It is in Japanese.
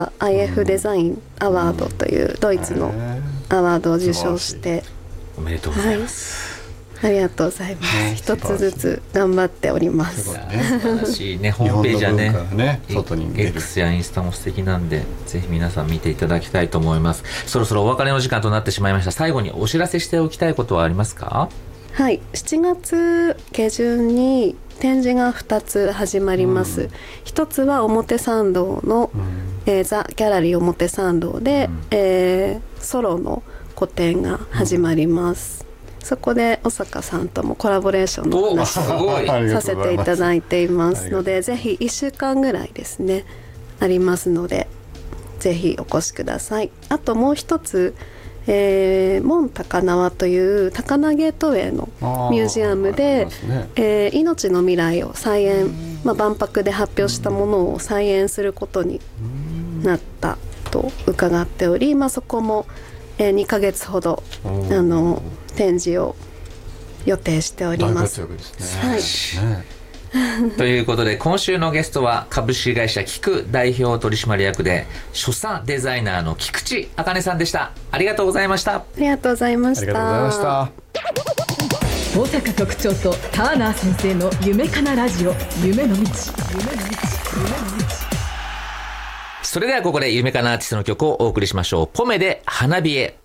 IF デザインアワードというドイツのアワードを受賞して、 おめでとうございます、 ありがとうございます。一つずつ頑張っております。 素晴らしいね。ホームページはね、 外に出る X やインスタも素敵なんで、ぜひ皆さん見ていただきたいと思います。そろそろお別れの時間となってしまいました。最後にお知らせしておきたいことはありますか？ はい、7月下旬に展示が2つ始まります。一つは表参道の、ザ・ギャラリー表参道で、ソロの個展が始まります。そこで小坂さんともコラボレーションの話をさせていただいていますので、ぜひ1週間ぐらいですねありますので、ぜひお越しください。あともう一つ、モン高輪という高輪ゲートウェイのミュージアムで、命の未来を再演、万博で発表したものを再演することになったと伺っており、そこも、2ヶ月ほど展示を予定しております。 ということで今週のゲストは株式会社キク代表取締役で所作デザイナーの菊池茜さんでした。ありがとうございました。 ありがとうございました。 ありがとうございました。 保坂局長とターナー先生の夢かなラジオ、夢の道。 それではここで夢かなアーティストの曲をお送りしましょう。ポメで花冷え。